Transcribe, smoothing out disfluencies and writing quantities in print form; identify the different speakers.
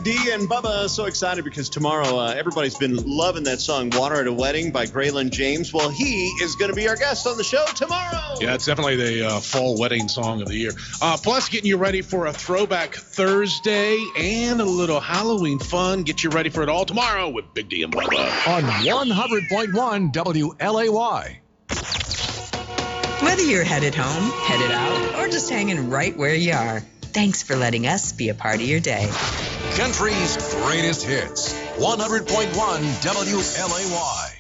Speaker 1: D and Bubba. So excited because tomorrow everybody's been loving that song Water at a Wedding by Graylin James. Well, he is going to be our guest on the show tomorrow.
Speaker 2: Yeah, it's definitely the fall wedding song of the year. Plus, getting you ready for a Throwback Thursday and a little Halloween fun. Get you ready for it all tomorrow with Big D and Bubba.
Speaker 3: On 100.1 WLAY.
Speaker 4: Whether you're headed home, headed out, or just hanging right where you are, thanks for letting us be a part of your day.
Speaker 3: Country's greatest hits. 100.1 WLAY.